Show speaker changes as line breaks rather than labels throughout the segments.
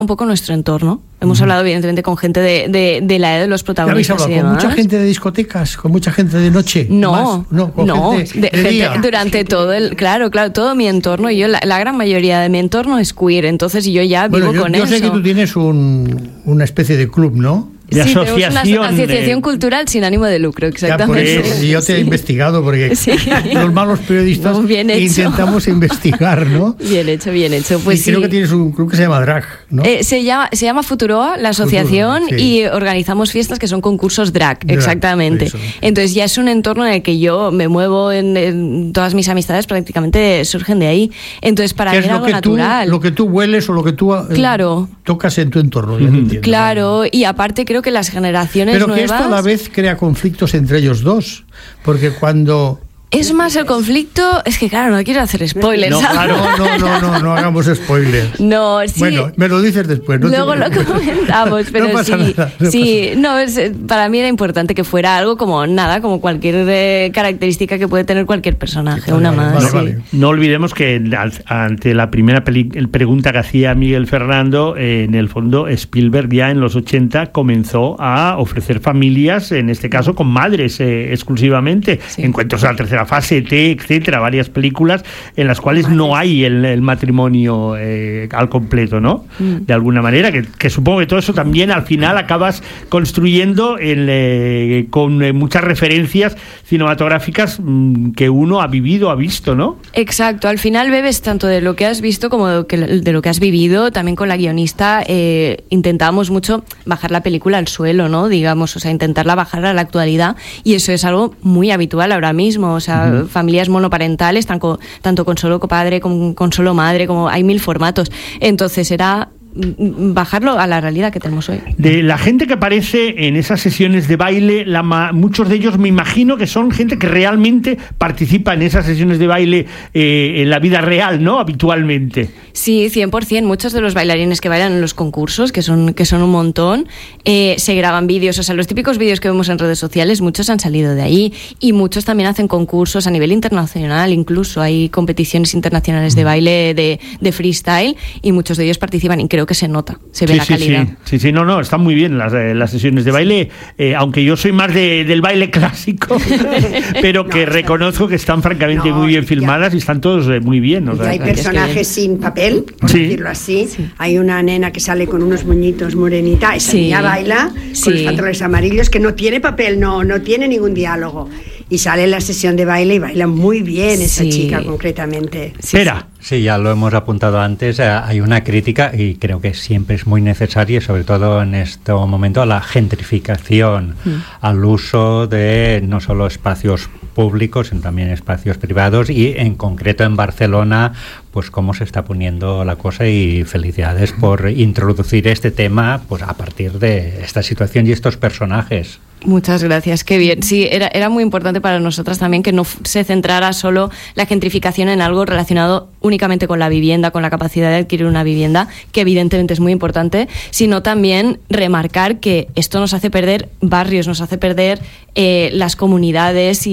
un poco nuestro entorno. Hemos hablado evidentemente con gente de la edad de los protagonistas.
¿Habéis hablado con mucha gente de discotecas, con mucha gente de noche?
No,
gente de día.
Durante todo claro, todo mi entorno. Yo la gran mayoría de mi entorno es queer, entonces yo ya vivo con eso.
Yo sé que tú tienes una especie de club, ¿no?
De asociación cultural sin ánimo de lucro, exactamente.
Ya, yo te he investigado porque los malos periodistas intentamos investigar, ¿no?
Bien hecho. Pues
creo que tienes un club que se llama Drag, ¿no?
Se llama Futuroa, la asociación, y organizamos fiestas que son concursos drag, exactamente. Eso. Entonces ya es un entorno en el que yo me muevo, en todas mis amistades prácticamente surgen de ahí. Entonces para mí es algo natural.
Lo que tú hueles o lo que tú tocas en tu entorno.
Claro, y aparte creo que las generaciones nuevas...
Pero que esto a la vez crea conflictos entre ellos dos, porque cuando...
Es más el conflicto, es que claro, no quiero hacer spoilers.
No hagamos spoilers.
No, sí.
Bueno, me lo dices después.
Luego lo comentamos, pero
no pasa nada,
para mí era importante que fuera algo como cualquier característica que puede tener cualquier personaje, una más.
Vale. No olvidemos que ante la primera pregunta que hacía Miguel Fernando, en el fondo Spielberg ya en los 80 comenzó a ofrecer familias, en este caso con madres exclusivamente, Encuentros a la tercera fase, T, etcétera, varias películas en las cuales no hay el matrimonio al completo, ¿no? De alguna manera, que supongo que todo eso también al final acabas construyendo con muchas referencias cinematográficas que uno ha visto, ¿no?
Exacto, al final bebes tanto de lo que has visto como de lo que has vivido. También con la guionista intentamos mucho bajar la película al suelo, ¿no? Digamos, o sea, intentarla bajar a la actualidad, y eso es algo muy habitual ahora mismo. O sea, familias monoparentales, tanto con solo padre como con solo madre, como hay 1000 formatos. Entonces era bajarlo a la realidad que tenemos hoy.
De la gente que aparece en esas sesiones de baile, muchos de ellos me imagino que son gente que realmente participa en esas sesiones de baile en la vida real, ¿no? Habitualmente.
Sí, 100%. Muchos de los bailarines que bailan en los concursos, que son un montón, se graban vídeos. O sea, los típicos vídeos que vemos en redes sociales, muchos han salido de ahí, y muchos también hacen concursos a nivel internacional. Incluso hay competiciones internacionales de baile de freestyle, y muchos de ellos participan, y creo que se nota, se ve la calidad.
Sí, están muy bien las sesiones de baile, aunque yo soy más del baile clásico, pero que reconozco que están francamente muy bien filmadas y están todos muy bien. O sea,
hay personajes sin papel, por decirlo así. Hay una nena que sale con unos moñitos morenita, esa niña baila con los pantalones amarillos, que no tiene papel, no tiene ningún diálogo. Y sale en la sesión de baile y baila muy bien esa chica concretamente.
Espera.
Sí, ya lo hemos apuntado antes, hay una crítica, y creo que siempre es muy necesaria, sobre todo en este momento, a la gentrificación, al uso de no solo espacios públicos, sino también espacios privados, y en concreto en Barcelona, pues cómo se está poniendo la cosa, y felicidades por introducir este tema pues a partir de esta situación y estos personajes.
Muchas gracias, qué bien. Sí, era muy importante para nosotras también que no se centrara solo la gentrificación en algo relacionado únicamente con la vivienda, con la capacidad de adquirir una vivienda, que evidentemente es muy importante, sino también remarcar que esto nos hace perder barrios, nos hace perder las comunidades,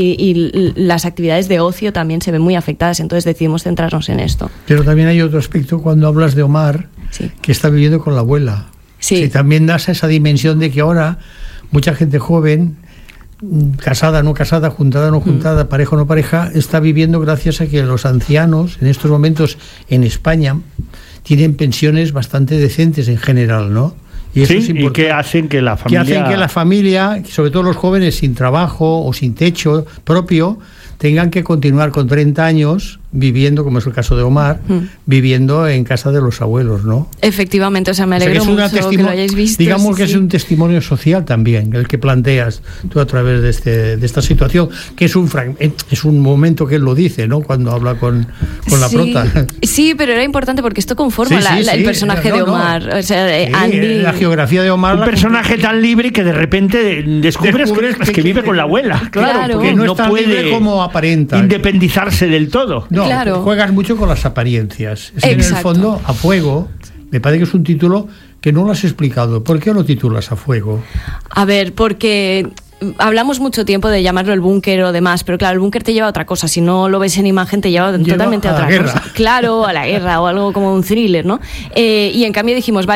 y las actividades de ocio también se ven muy afectadas. Entonces decidimos centrarnos en esto.
Pero también hay otro aspecto cuando hablas de Omar, que está viviendo con la abuela. Sí, también das esa dimensión de que ahora mucha gente joven, casada, no casada, juntada, no juntada, pareja, no pareja, está viviendo gracias a que los ancianos, en estos momentos en España, tienen pensiones bastante decentes en general, ¿no? Y eso es importante.
¿Y qué hacen que la familia...
Que hacen que la familia, sobre todo los jóvenes sin trabajo o sin techo propio, tengan que continuar con 30 años viviendo, como es el caso de Omar, viviendo en casa de los abuelos, ¿no?
Efectivamente, o sea, me alegro mucho que lo hayáis visto.
Digamos que es un testimonio social también, el que planteas tú a través de esta situación, que es un momento que él lo dice, ¿no? Cuando habla con la prota.
Sí, pero era importante porque esto conforma el personaje de Omar. O sea, Andy...
La geografía de Omar...
Un personaje tan libre que de repente descubres que vive con la abuela. Claro, porque
no es tan libre como aparenta.
Independizarse del todo.
No, juegas mucho con las apariencias. Es que en el fondo, A Fuego, me parece que es un título que no lo has explicado. ¿Por qué lo titulas A Fuego?
A ver, porque hablamos mucho tiempo de llamarlo el búnker o demás, pero claro, el búnker te lleva a otra cosa. Si no lo ves en imagen, te lleva totalmente a otra cosa. Claro, a la guerra o algo como un thriller, ¿no? Y en cambio dijimos, vale,